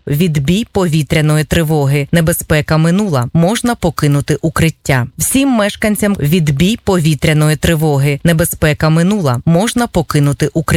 відбій повітряної тривоги. Небезпека минула. Можна покинути укриття. Всім мешканцям відбій повітряної тривоги. Небезпека минула. Можна покинути укриття.